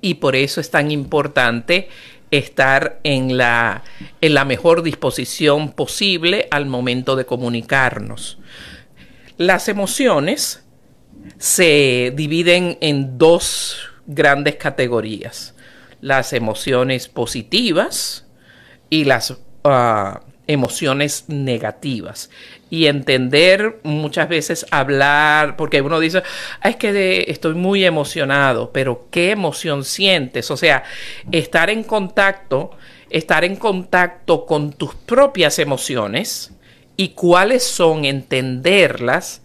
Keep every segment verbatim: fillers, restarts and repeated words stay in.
y por eso es tan importante estar en la, en la mejor disposición posible al momento de comunicarnos. Las emociones se dividen en dos grandes categorías: las emociones positivas y las uh, emociones negativas. Y entender, muchas veces hablar, porque uno dice, ah, es que de, estoy muy emocionado, pero ¿qué emoción sientes? O sea, estar en contacto, estar en contacto con tus propias emociones y cuáles son, entenderlas,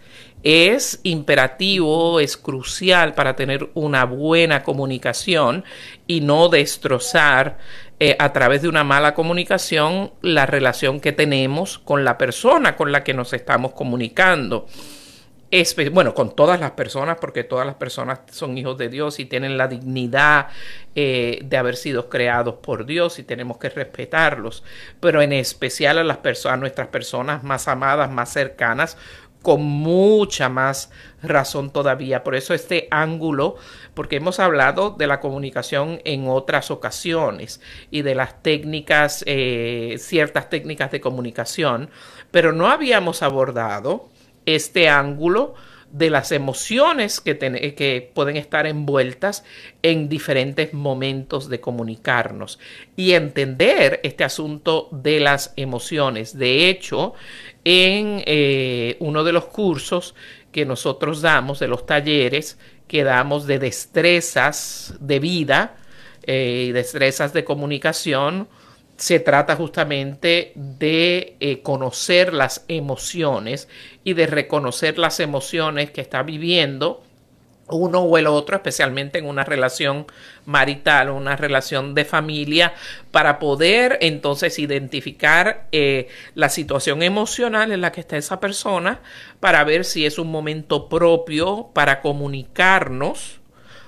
es imperativo, es crucial para tener una buena comunicación y no destrozar eh, a través de una mala comunicación la relación que tenemos con la persona con la que nos estamos comunicando. Espe- bueno, con todas las personas, porque todas las personas son hijos de Dios y tienen la dignidad eh, de haber sido creados por Dios y tenemos que respetarlos, pero en especial a las personas, a nuestras personas más amadas, más cercanas, con mucha más razón todavía. Por eso este ángulo, porque hemos hablado de la comunicación en otras ocasiones y de las técnicas, eh, ciertas técnicas de comunicación, pero no habíamos abordado este ángulo de las emociones que, ten, que pueden estar envueltas en diferentes momentos de comunicarnos y entender este asunto de las emociones. De hecho, en eh, uno de los cursos que nosotros damos, de los talleres que damos de destrezas de vida y eh, destrezas de comunicación, se trata justamente de eh, conocer las emociones y de reconocer las emociones que está viviendo uno o el otro, especialmente en una relación marital o una relación de familia, para poder entonces identificar eh, la situación emocional en la que está esa persona, para ver si es un momento propio para comunicarnos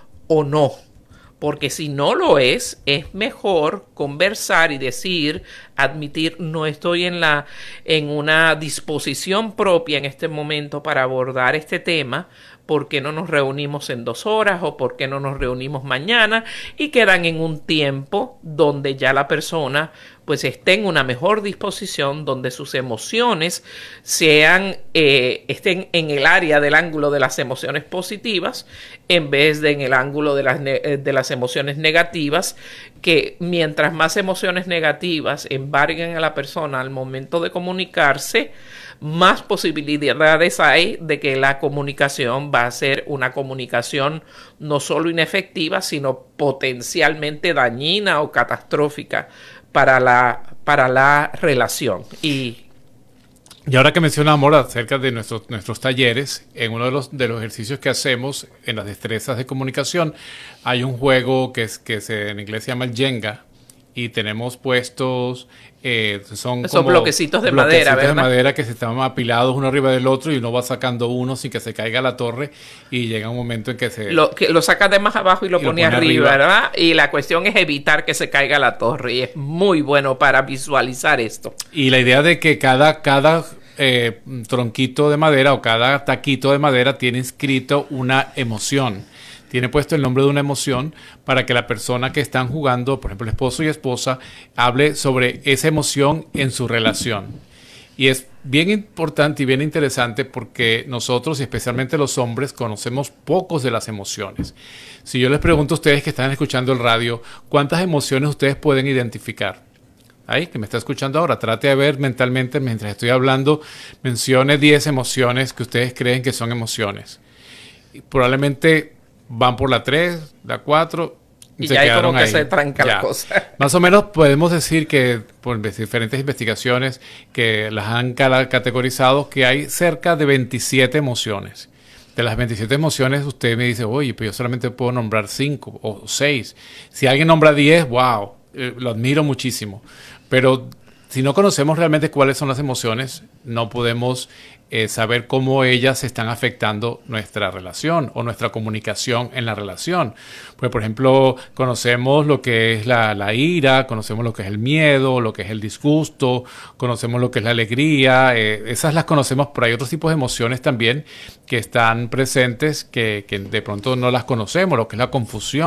o no. Porque si no lo es, es mejor conversar y decir, admitir, no estoy en la en una disposición propia en este momento para abordar este tema, ¿por qué no nos reunimos en dos horas o por qué no nos reunimos mañana? Y quedan en un tiempo donde ya la persona pues esté en una mejor disposición, donde sus emociones sean, eh, estén en el área del ángulo de las emociones positivas en vez de en el ángulo de las, de las emociones negativas, que mientras más emociones negativas embarguen a la persona al momento de comunicarse, más posibilidades hay de que la comunicación va a ser una comunicación no solo inefectiva, sino potencialmente dañina o catastrófica para la, para la relación. Y, y ahora que menciona Amor acerca de nuestros, nuestros talleres, en uno de los, de los ejercicios que hacemos en las destrezas de comunicación, hay un juego que, es, que se, en inglés se llama el Jenga, y tenemos puestos, eh, son, son como bloquecitos de bloquecitos madera, ¿verdad? de madera que se están apilados uno arriba del otro y uno va sacando uno sin que se caiga la torre y llega un momento en que se... Lo, que lo sacas de más abajo y lo, y pone, lo pone arriba, arriba, ¿verdad? Y la cuestión es evitar que se caiga la torre y es muy bueno para visualizar esto. Y la idea de que cada... cada eh, tronquito de madera o cada taquito de madera tiene inscrito una emoción. Tiene puesto el nombre de una emoción para que la persona que están jugando, por ejemplo, el esposo y esposa, hable sobre esa emoción en su relación. Y es bien importante y bien interesante porque nosotros, y especialmente los hombres, conocemos pocos de las emociones. Si yo les pregunto a ustedes que están escuchando el radio, ¿cuántas emociones ustedes pueden identificar? Ahí, que me está escuchando ahora, trate de ver mentalmente, mientras estoy hablando, mencione diez emociones que ustedes creen que son emociones. Y probablemente van por la tres, la cuatro, y se ya hay como que ahí. Se tranca ya. La cosa. Más o menos podemos decir que por diferentes investigaciones que las han categorizado, que hay cerca de veintisiete emociones. De las veintisiete emociones, usted me dice, oye, pues yo solamente puedo nombrar cinco o seis. Si alguien nombra diez, wow, eh, lo admiro muchísimo. Pero si no conocemos realmente cuáles son las emociones, no podemos eh, saber cómo ellas están afectando nuestra relación o nuestra comunicación en la relación. Pues, por ejemplo, conocemos lo que es la, la ira, conocemos lo que es el miedo, lo que es el disgusto, conocemos lo que es la alegría. Eh, esas las conocemos, pero hay otros tipos de emociones también que están presentes que, que de pronto no las conocemos, lo que es la confusión.